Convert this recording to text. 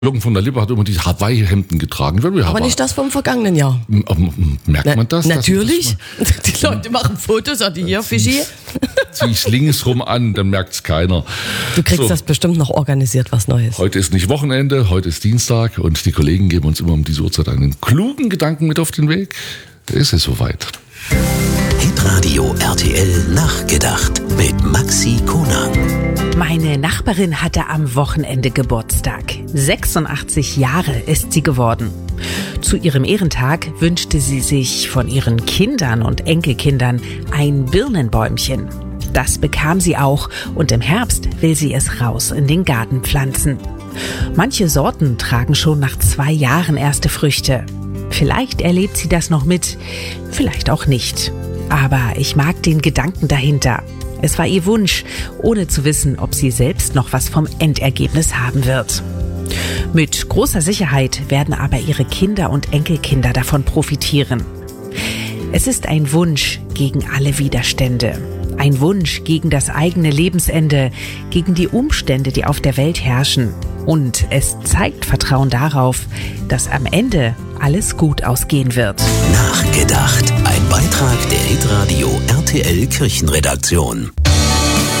Jürgen von der Lippe hat immer die Hawaii-Hemden getragen. Aber nicht das vom vergangenen Jahr. Merkt man das? Natürlich. Die Leute machen Fotos, die hier, Fischi. Zieh ich links rum an, dann merkt es keiner. Du kriegst das bestimmt noch organisiert, was Neues. Heute ist nicht Wochenende, heute ist Dienstag und die Kollegen geben uns immer um diese Uhrzeit einen klugen Gedanken mit auf den Weg. Es ist soweit. Hitradio RTL Nachgedacht mit Maxi Konag. Meine Nachbarin hatte am Wochenende Geburtstag. 86 Jahre ist sie geworden. Zu ihrem Ehrentag wünschte sie sich von ihren Kindern und Enkelkindern ein Birnenbäumchen. Das bekam sie auch und im Herbst will sie es raus in den Garten pflanzen. Manche Sorten tragen schon nach 2 Jahren erste Früchte. Vielleicht erlebt sie das noch mit, vielleicht auch nicht. Aber ich mag den Gedanken dahinter. Es war ihr Wunsch, ohne zu wissen, ob sie selbst noch was vom Endergebnis haben wird. Mit großer Sicherheit werden aber ihre Kinder und Enkelkinder davon profitieren. Es ist ein Wunsch gegen alle Widerstände. Ein Wunsch gegen das eigene Lebensende, gegen die Umstände, die auf der Welt herrschen. Und es zeigt Vertrauen darauf, dass am Ende alles gut ausgehen wird. Nachgedacht. Ein Beitrag der Hitradio RTL Kirchenredaktion.